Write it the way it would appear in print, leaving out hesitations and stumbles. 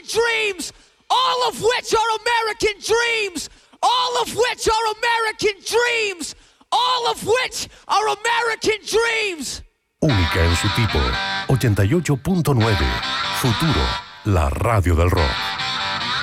dreams, all of which are American dreams, all of which are American dreams, all of which are American dreams. Única en su tipo. 88.9. Futuro, la radio del rock.